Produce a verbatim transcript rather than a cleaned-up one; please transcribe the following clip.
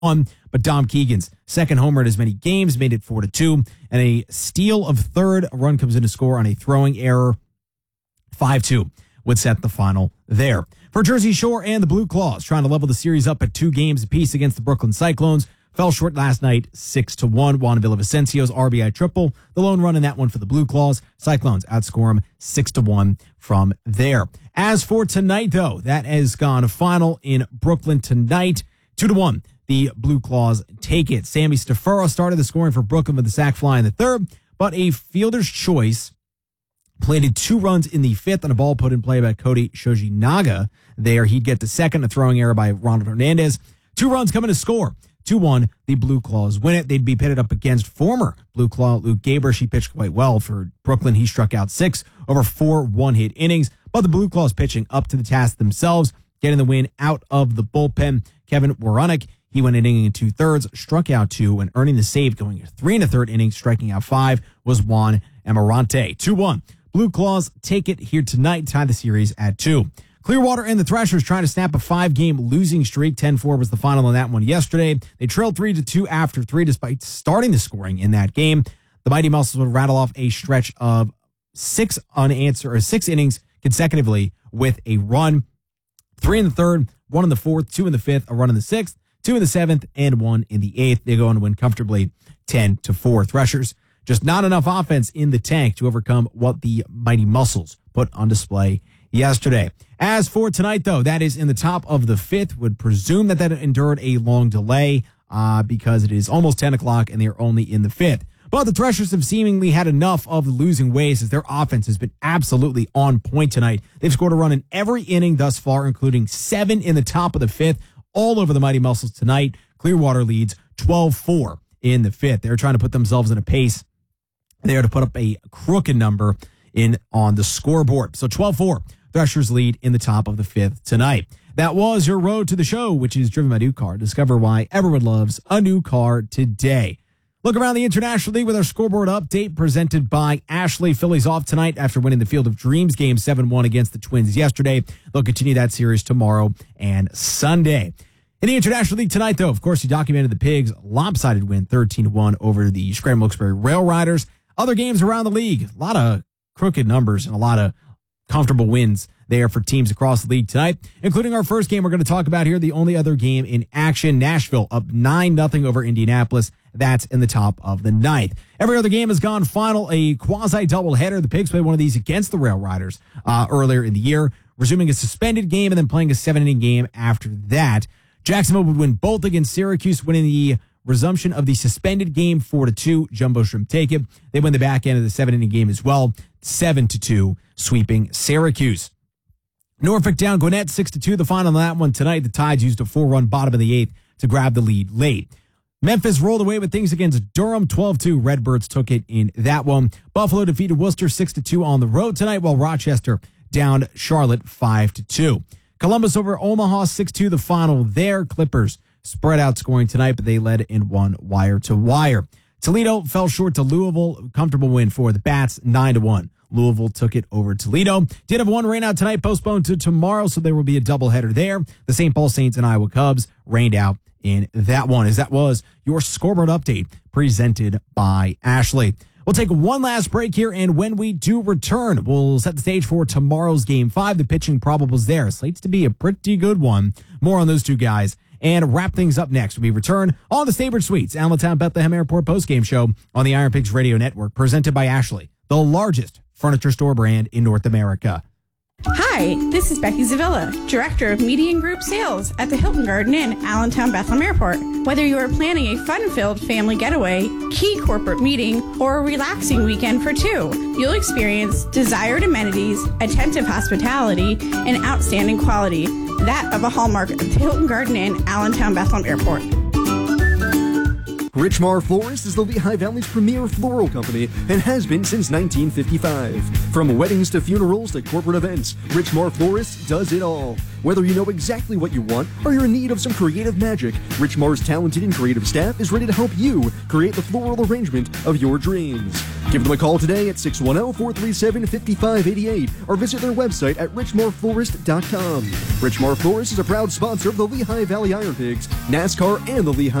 one, but Dom Keegan's second homer in as many games made it four to two, and a steal of third. A run comes in to score on a throwing error. five two would set the final there. For Jersey Shore and the Blue Claws, trying to level the series up at two games apiece against the Brooklyn Cyclones. Fell short last night, six to one. Juan Villavicencio's R B I triple. The lone run in that one for the Blue Claws. Cyclones outscore them six to one from there. As for tonight, though, that has gone final in Brooklyn tonight. two to one. The Blue Claws take it. Sammy Stafura started the scoring for Brooklyn with the sac fly in the third, but a fielder's choice planted two runs in the fifth on a ball put in play by Cody Shojinaga. There, he'd get the second, a throwing error by Ronald Hernandez. Two runs coming to score. two one, the Blue Claws win it. They'd be pitted up against former Blue Claw Luke Gaber. He pitched quite well for Brooklyn. He struck out six over four one-hit innings, but the Blue Claws pitching up to the task themselves, getting the win out of the bullpen. Kevin Waronick, he went an inning and two-thirds, struck out two, and earning the save going three and a third innings, striking out five, was Juan Amarante. two one. Blue Claws take it here tonight, tie the series at two. Clearwater and the Threshers trying to snap a five-game losing streak. ten four was the final on that one yesterday. They trailed three to two after three despite starting the scoring in that game. The Mighty Muscles would rattle off a stretch of six unanswered or six innings consecutively with a run. Three in the third, one in the fourth, two in the fifth, a run in the sixth, two in the seventh, and one in the eighth. They go on to win comfortably ten to four. Threshers, just not enough offense in the tank to overcome what the Mighty Muscles put on display yesterday. As for tonight, though, that is in the top of the fifth. Would presume that that endured a long delay uh, because it is almost ten o'clock and they are only in the fifth. But the Threshers have seemingly had enough of the losing ways as their offense has been absolutely on point tonight. They've scored a run in every inning thus far, including seven in the top of the fifth, all over the Mighty Muscles tonight. Clearwater leads twelve four in the fifth. They're trying to put themselves in a pace there to put up a crooked number in on the scoreboard. So twelve four. Threshers lead in the top of the fifth tonight. That was your road to the show, which is driven by New Car. Discover why everyone loves a new car today. Look around the International League with our scoreboard update presented by Ashley. Phillies off tonight after winning the Field of Dreams game seven one against the Twins yesterday. They'll continue that series tomorrow and Sunday. In the International League tonight, though, of course, you documented the Pigs' lopsided win thirteen to one over the Scranton Wilkes-Barre Rail Riders. Other games around the league, a lot of crooked numbers and a lot of comfortable wins there for teams across the league tonight, including our first game we're going to talk about here, the only other game in action. Nashville up nine nothing over Indianapolis. That's in the top of the ninth. Every other game has gone final, a quasi-doubleheader. The Pigs played one of these against the Rail Riders uh, earlier in the year, resuming a suspended game and then playing a seven-inning game after that. Jacksonville would win both against Syracuse, winning the resumption of the suspended game four to two. Jumbo Shrimp take it. They win the back end of the seven-inning game as well, seven to two, sweeping Syracuse. Norfolk down Gwinnett six to two. The final on that one tonight. The Tides used a four-run bottom of the eighth to grab the lead late. Memphis rolled away with things against Durham twelve two. Redbirds took it in that one. Buffalo defeated Worcester six to two on the road tonight, while Rochester downed Charlotte five to two. Columbus over Omaha six two. The final there. Clippers spread out scoring tonight, but they led in one wire to wire. Toledo fell short to Louisville. Comfortable win for the Bats, nine to one. Louisville took it over Toledo. Did have one rain out tonight, postponed to tomorrow, so there will be a doubleheader there. The Saint Paul Saints and Iowa Cubs rained out in that one, as that was your scoreboard update presented by Ashley. We'll take one last break here, and when we do return, we'll set the stage for tomorrow's Game five. The pitching probables there. Slates to be a pretty good one. More on those two guys. And wrap things up next when we return on the Staybridge Suites, Allentown Bethlehem Airport postgame show on the Iron Pigs Radio Network, presented by Ashley, the largest furniture store brand in North America. Hi, this is Becky Zavilla, Director of Media and Group Sales at the Hilton Garden Inn, Allentown Bethlehem Airport. Whether you are planning a fun-filled family getaway, key corporate meeting, or a relaxing weekend for two, you'll experience desired amenities, attentive hospitality, and outstanding quality, that of a hallmark of the Hilton Garden Inn, Allentown Bethlehem Airport. Richmar Florist is the Lehigh Valley's premier floral company and has been since nineteen fifty-five. From weddings to funerals to corporate events, Richmar Florist does it all. Whether you know exactly what you want or you're in need of some creative magic, Richmar's talented and creative staff is ready to help you create the floral arrangement of your dreams. Give them a call today at six one zero, four three seven, five five eight eight or visit their website at richmore florist dot com. Richmore Florist is a proud sponsor of the Lehigh Valley Iron Pigs, NASCAR, and the Lehigh